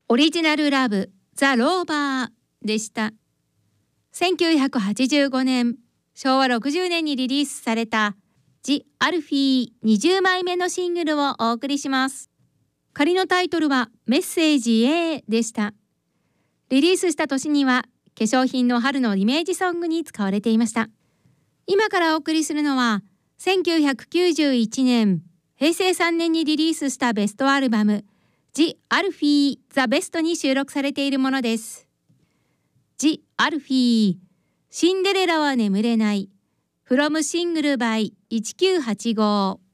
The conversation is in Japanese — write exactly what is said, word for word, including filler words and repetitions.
オリジナルラブザ・ローバーでした。せんきゅうひゃくはちじゅうごねん、しょうわろくじゅうねんにリリースされたジ・アルフィーにじゅうまいめのシングルをお送りします。仮のタイトルはメッセージ A でした。リリースした年には化粧品の春のイメージソングに使われていました。今からお送りするのはせんきゅうひゃくきゅうじゅういちねん、へいせいさんねんにリリースしたベストアルバムジ・アルフィー・ザ・ベストに収録されているものです。ジ・アルフィー、シンデレラは眠れない From シングル by いちきゅうはちご。